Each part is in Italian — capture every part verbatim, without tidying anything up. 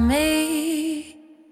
me.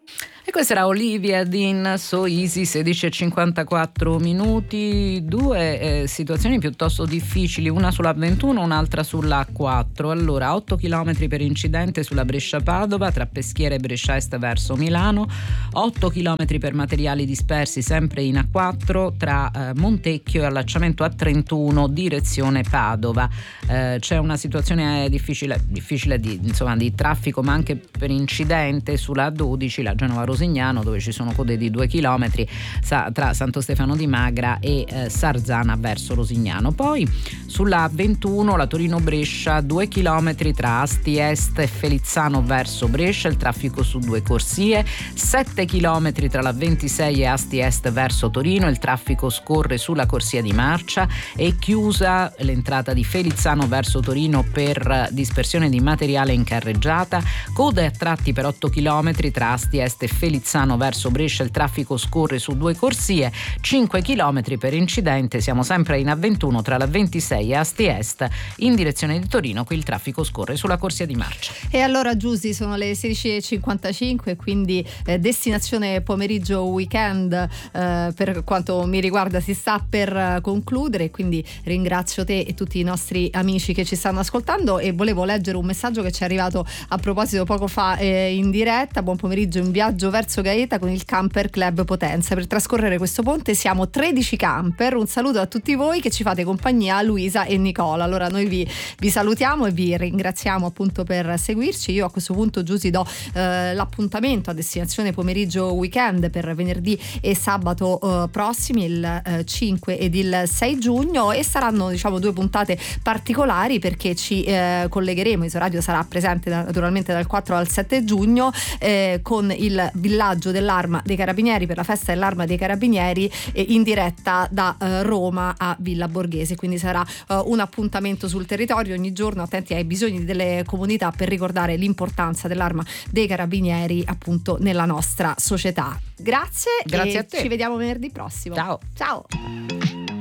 E questa era Olivia Dean, So Easy, sedici e cinquantaquattro minuti, due eh, situazioni piuttosto difficili, una sulla ventuno, un'altra sulla A quattro. Allora, otto chilometri per incidente sulla Brescia-Padova, tra Peschiera e Brescia Est verso Milano, otto chilometri per materiali dispersi sempre in A quattro tra eh, Montecchio e allacciamento A trentuno direzione Padova. Eh, c'è una situazione difficile, difficile di, insomma, di traffico, ma anche per incidente sulla A dodici, la Genova-Rosignano, dove ci sono code di due chilometri tra Santo Stefano di Magra e eh, Sarzana verso Rosignano. Poi sulla A ventuno la Torino-Brescia, due chilometri tra Asti Est e Felizzano verso Brescia, il traffico su due corsie, sette chilometri tra la ventisei e Asti Est verso Torino, il traffico scorre sulla corsia di marcia, e chiusa l'entrata di Felizzano verso Torino per dispersione di materiale in carreggiata, code a tratti per otto chilometri tra Asti Est e Felizzano verso Brescia, il traffico scorre su due corsie, cinque chilometri per incidente, siamo sempre in A ventuno tra la ventisei e Asti Est in direzione di Torino, qui il traffico scorre sulla corsia di marcia. E allora Giusy, sono le sedici e cinquantacinque, quindi eh, destinazione pomeriggio weekend eh, per quanto mi riguarda si sta per eh, concludere, quindi ringrazio te e tutti i nostri amici che ci stanno ascoltando, e volevo leggere un messaggio che ci è arrivato a proposito poco fa eh, in diretta. Buon pomeriggio, in viaggio verso Gaeta con il Camper Club Potenza. Per trascorrere questo ponte siamo tredici camper. Un saluto a tutti voi che ci fate compagnia, Luisa e Nicola. Allora noi vi, vi salutiamo e vi ringraziamo appunto per seguirci. Io a questo punto, Giusy, do eh, l'appuntamento a destinazione pomeriggio weekend per venerdì e sabato eh, prossimi, il eh, cinque ed il sei giugno, e saranno, diciamo, due puntate particolari perché ci eh, collegheremo. Isoradio sarà presente da, naturalmente dal quattro al sette giugno eh, con il villaggio dell'Arma dei Carabinieri per la festa dell'Arma dei Carabinieri eh, in diretta da eh, Roma a Villa Borghese, quindi sarà eh, un appuntamento sul territorio ogni giorno, attenti ai bisogni delle comunità per ricordare l'importanza dell'Arma dei Carabinieri appunto nella nostra società. Grazie, Grazie e a te. ci vediamo venerdì prossimo. Ciao. Ciao.